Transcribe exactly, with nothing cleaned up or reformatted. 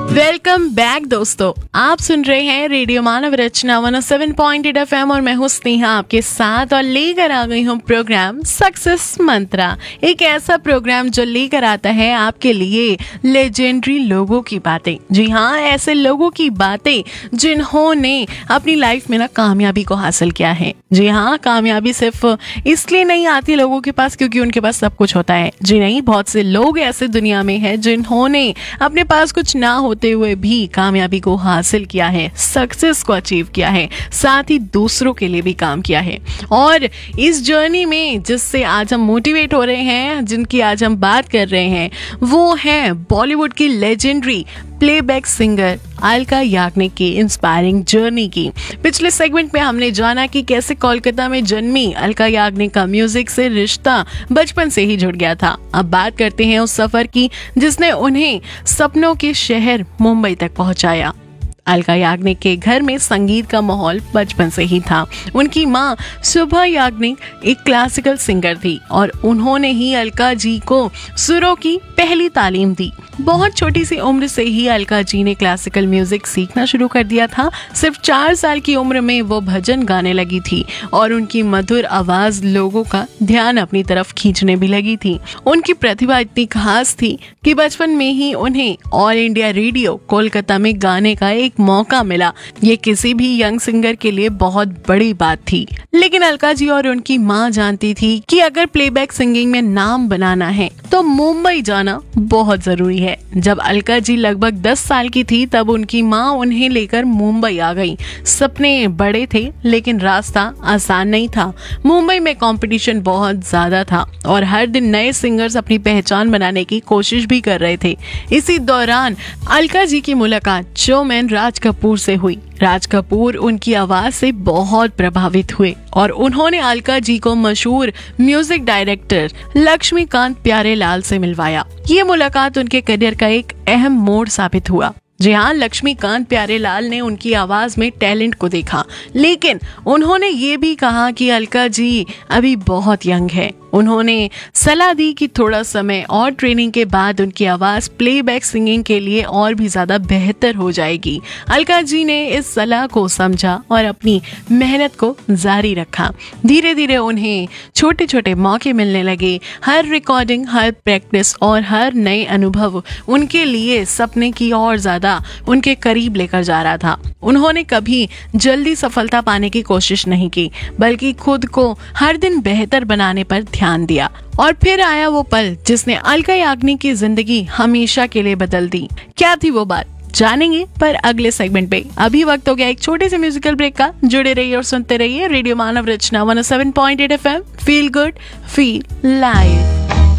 Welcome back दोस्तों, आप सुन रहे हैं रेडियो मानव रचना एक सौ सात पॉइंट आठ एफएम और मैं हूं स्नेहा आपके साथ और लेकर आ गई हूं प्रोग्राम सक्सेस मंत्रा। एक ऐसा प्रोग्राम जो लेकर आता है आपके लिए लेजेंडरी लोगों की बातें। जी हाँ, ऐसे लोगों की बातें जिन्होंने अपनी लाइफ में ना कामयाबी को हासिल किया है। जी हाँ, कामयाबी सिर्फ इसलिए नहीं आती लोगों के पास क्योंकि उनके पास सब कुछ होता है। जी नहीं, बहुत से लोग ऐसे दुनिया में हैं जिन्होंने अपने पास कुछ ना होते हुए भी कामयाबी को हासिल किया है, सक्सेस को अचीव किया है, साथ ही दूसरों के लिए भी काम किया है। और इस जर्नी में जिससे आज हम मोटिवेट हो रहे हैं, जिनकी आज हम बात कर रहे हैं, वो है बॉलीवुड की legendary playback singer Alka Yagnik की इंस्पायरिंग जर्नी की। पिछले सेगमेंट में हमने जाना कि कैसे कोलकाता में जन्मी अलका याग्निक का म्यूजिक से रिश्ता बचपन से ही जुड़ गया था। अब बात करते हैं उस सफर की जिसने उन्हें सपनों के शहर मुंबई तक पहुंचाया। अलका याग्निक के घर में संगीत का माहौल बचपन से ही था। उनकी माँ सुभा याग्निक एक क्लासिकल सिंगर थी और उन्होंने ही अलका जी को सुरों की पहली तालीम दी। बहुत छोटी सी उम्र से ही अलका जी ने क्लासिकल म्यूजिक सीखना शुरू कर दिया था। सिर्फ चार साल की उम्र में वो भजन गाने लगी थी और उनकी मधुर आवाज लोगों का ध्यान अपनी तरफ खींचने भी लगी थी। उनकी प्रतिभा इतनी खास थी कि बचपन में ही उन्हें ऑल इंडिया रेडियो कोलकाता में गाने का एक मौका मिला। ये किसी भी यंग सिंगर के लिए बहुत बड़ी बात थी। लेकिन अलका जी और उनकी माँ जानती थी कि अगर प्लेबैक सिंगिंग में नाम बनाना है तो मुंबई जाना बहुत जरूरी है। जब अलका जी लगभग दस साल की थी तब उनकी माँ उन्हें लेकर मुंबई आ गई। सपने बड़े थे लेकिन रास्ता आसान नहीं था। मुंबई में कंपटीशन बहुत ज्यादा था और हर दिन नए सिंगर्स अपनी पहचान बनाने की कोशिश भी कर रहे थे। इसी दौरान अलका जी की मुलाकात शोमैन राज कपूर से हुई। राज कपूर उनकी आवाज से बहुत प्रभावित हुए और उन्होंने अलका जी को मशहूर म्यूजिक डायरेक्टर लक्ष्मीकांत प्यारेलाल से मिलवाया। ये मुलाकात उनके करियर का एक अहम मोड़ साबित हुआ। जी हाँ, लक्ष्मीकांत प्यारेलाल ने उनकी आवाज में टैलेंट को देखा, लेकिन उन्होंने ये भी कहा कि अलका जी अभी बहुत यंग है। उन्होंने सलाह दी कि थोड़ा समय और ट्रेनिंग के बाद उनकी आवाज प्लेबैक सिंगिंग के लिए और भी ज्यादा बेहतर हो जाएगी। अलका जी ने इस सलाह को समझा और अपनी मेहनत को जारी रखा। धीरे धीरे उन्हें छोटे छोटे मौके मिलने लगे। हर रिकॉर्डिंग, हर प्रैक्टिस और हर नए अनुभव उनके लिए सपने की और ज्यादा उनके करीब लेकर जा रहा था। उन्होंने कभी जल्दी सफलता पाने की कोशिश नहीं की, बल्कि खुद को हर दिन बेहतर बनाने पर ध्यान दिया। और फिर आया वो पल जिसने अलका याग्निक की जिंदगी हमेशा के लिए बदल दी। क्या थी वो बात, जानेंगे पर अगले सेगमेंट पे। अभी वक्त हो गया एक छोटे से म्यूजिकल ब्रेक का। जुड़े रहिए और सुनते रहिए रेडियो मानव रचना एक सौ सात पॉइंट आठ FM. Feel good, feel live.